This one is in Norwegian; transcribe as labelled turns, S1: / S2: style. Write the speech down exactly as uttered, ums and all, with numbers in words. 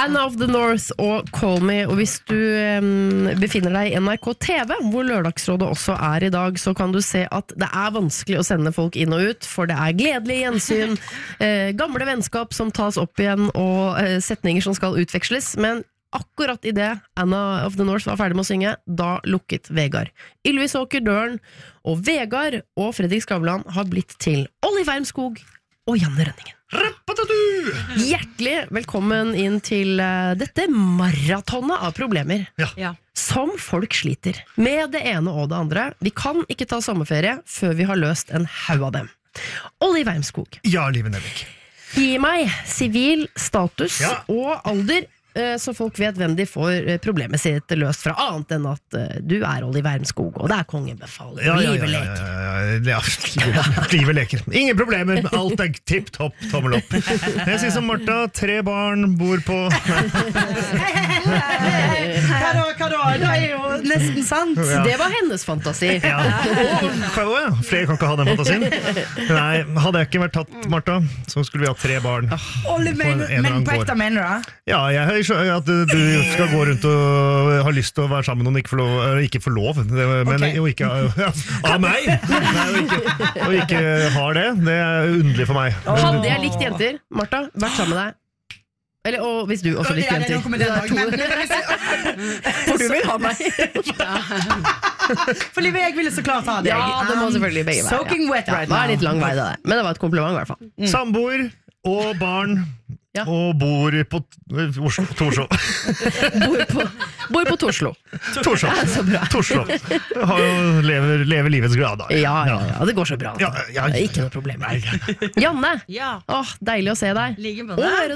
S1: Anna of the North og Call Me. Og hvis du um, befinner deg i N R K T V, hvor Lørdagsrådet også er i dag, så kan du se at det er vanskelig å sende folk inn og ut, for det er gledelig gjensyn, eh, gamle vennskap som tas opp igjen, og eh, setninger som skal utveksles, men akkurat i det Anna of the North var ferdig med å synge, da lukket Vegard. Ylvis åker døren, og Vegard og Fredrik Skavlan har blitt til Olli Wermskog og Janne Rønningen. Hjertelig velkommen inn til uh, dette maratonet av problemer.
S2: Ja.
S3: Ja.
S1: Som folk sliter med det ene og det andre. Vi kan ikke ta sommerferie før vi har løst en haug av dem. Olli Wermskog.
S2: Ja, Live Nevik.
S1: Gi meg sivil status
S2: Ja.
S1: og alder, eh, så folk vet hvem de får eh, problemet sitt løst fra, annet enn at eh, du er Olli Wermskog, og det er kongebefal.
S2: Ja, ja, ja,
S1: Livet
S2: ja,
S1: leker.
S2: ja, ja, ja, livet leker. Ingen problemer, alt er tipp topp, tommel opp. Jeg sier som Martha, tre barn, bor på...
S3: Hva da, hva da? Det er jo nesten sant.
S2: Ja.
S1: Det var hennes fantasi.
S2: Ja. Hva var det? Flere kan ikke ha den fantasien. Nei, hadde jeg ikke vært tatt, Martha, så skulle vi ha tre barn.
S3: Olli, men,
S2: På en eller
S3: men
S2: annen
S3: på
S2: gård.
S3: ekte mener du det?
S2: Ja, jeg skjønner at du skal gå rundt og ha lyst til å være sammen med noen ikke får lov, ikke får lov det, men
S3: Ok.
S2: jo ikke ja, av meg. Nei, og, ikke, og ikke har det, det er underlig for meg.
S1: Hadde jeg likt jenter, Martha, vært sammen med deg? Eller, og hvis du også likte
S3: Ja, det er
S1: jenter.
S3: noe med det også, men-
S1: For du vil ha meg.
S3: For Liv, jeg ville så klart ha deg.
S1: Ja, det må selvfølgelig begge være.
S3: Soaking
S1: ja.
S3: wet
S1: Ja,
S3: right
S1: det er
S3: now.
S1: litt lang vei det der. Men det var et kompliment i hvert fall.
S2: Samboer og barn
S1: Ja.
S2: og bor på Oslo, Torså.
S1: Bor på, bor på Torslo.
S2: Torså.
S1: Ja, så bra.
S2: Torså. Har jo lever, lever livets glade.
S1: Ja, ja, ja, det går så bra.
S2: Ja, ja,
S1: Det er ikke noe problem.
S2: Nei,
S1: Janne,
S4: Ja,
S1: åh, deilig å se deg.
S4: ligger på
S1: Og
S4: det.
S1: høre